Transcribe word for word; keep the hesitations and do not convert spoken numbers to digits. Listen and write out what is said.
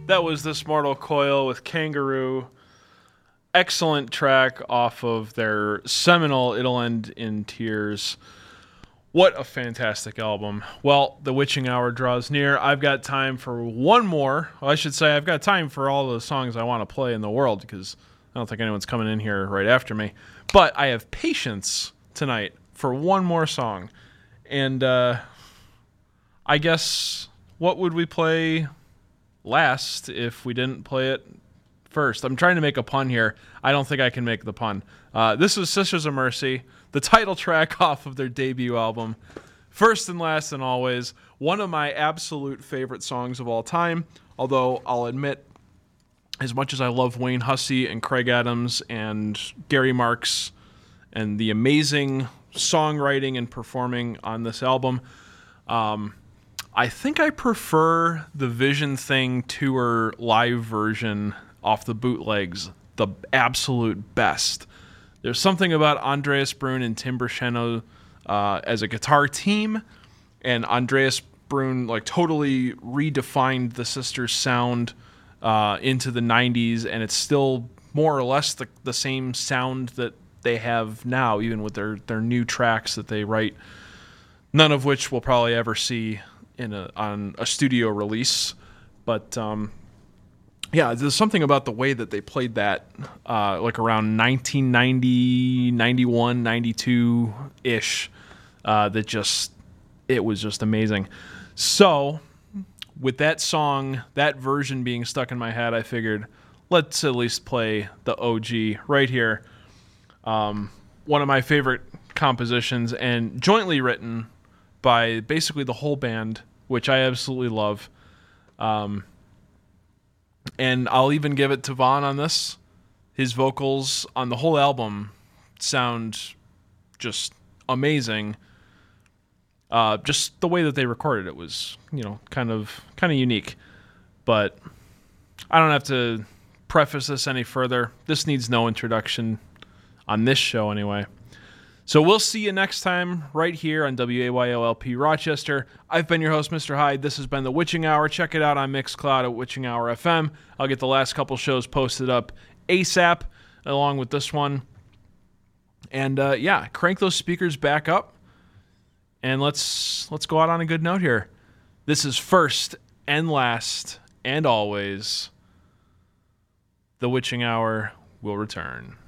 That was This Mortal Coil with Kangaroo. Excellent track off of their seminal It'll End in Tears. What a fantastic album. Well, the witching hour draws near. I've got time for one more. Well, I should say I've got time for all the songs I want to play in the world because I don't think anyone's coming in here right after me. But I have patience tonight for one more song. And uh, I guess what would we play last if we didn't play it first? I'm trying to make a pun here. I don't think I can make the pun. Uh, this is Sisters of Mercy, the title track off of their debut album. First and last and always, one of my absolute favorite songs of all time, although I'll admit, as much as I love Wayne Hussey and Craig Adams and Gary Marks and the amazing songwriting and performing on this album, um, I think I prefer the Vision Thing tour live version off the bootlegs the absolute best. There's something about Andreas Brun and Tim Burcheno uh, as a guitar team, and Andreas Brun like totally redefined the Sisters sound uh, into the nineties, and it's still more or less the, the same sound that they have now, even with their, their new tracks that they write, none of which we'll probably ever see in a on a studio release. But um, yeah, there's something about the way that they played that uh, like around nineteen ninety, ninety-one, ninety-two-ish uh, that just, it was just amazing. So with that song, that version being stuck in my head, I figured let's at least play the O G right here. Um, one of my favorite compositions and jointly written by basically the whole band, which I absolutely love. Um, and I'll even give it to Vaughn on this. His vocals on the whole album sound just amazing. Uh, just the way that they recorded it was, you know, kind of kind of unique. But I don't have to preface this any further. This needs no introduction on this show anyway. So we'll see you next time right here on W A Y O L P Rochester. I've been your host, Mister Hyde. This has been The Witching Hour. Check it out on Mixcloud at Witching Hour F M. I'll get the last couple shows posted up ASAP along with this one. And uh, yeah, crank those speakers back up. And let's let's go out on a good note here. This is first and last and always The Witching Hour will return.